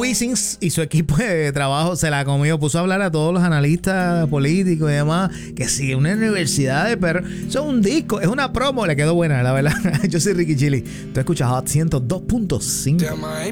Wisin y su equipo de trabajo se la comió. Puso a hablar a todos los analistas políticos y demás. Que sí, una universidad de perro. Eso es un disco, es una promo. Le quedó buena, la verdad. Yo soy Ricky Chili. Tú escuchas Hot 102.5.